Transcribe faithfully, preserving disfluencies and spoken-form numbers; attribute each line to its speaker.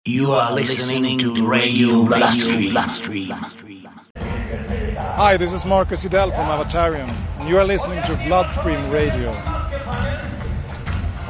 Speaker 1: You are listening to Radio Bloodstream.
Speaker 2: Hi, this is Marcus Idell from Avatarium, and you are listening to Bloodstream Radio.